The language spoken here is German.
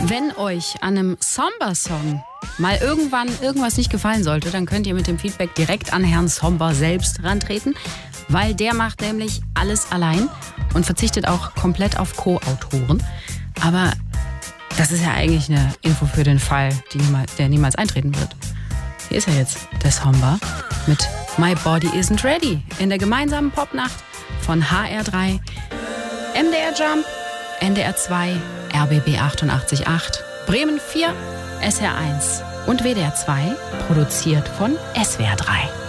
Wenn euch an einem Somber-Song mal irgendwann irgendwas nicht gefallen sollte, dann könnt ihr mit dem Feedback direkt an Herrn Somber selbst rantreten, weil der macht nämlich alles allein und verzichtet auch komplett auf Co-Autoren. Aber das ist ja eigentlich eine Info für den Fall, der niemals eintreten wird. Hier ist er jetzt, der Somber, mit My Body Isn't Ready in der gemeinsamen Popnacht von HR3, MDR Jump, NDR 2, RBB 88.8, Bremen 4, SR1 und WDR 2, produziert von SWR 3.